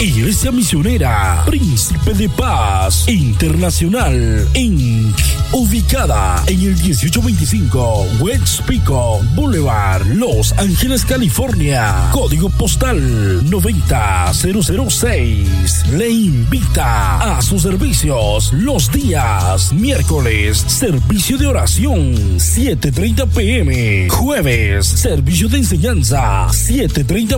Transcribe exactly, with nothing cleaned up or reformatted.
Iglesia Misionera Príncipe de Paz Internacional incorporated, ubicada en el dieciocho veinticinco West Pico Boulevard, Los Ángeles, California, código postal noventa cero cero seis. Le invita a sus servicios los días miércoles, servicio de oración siete treinta p m, jueves, servicio de enseñanza siete treinta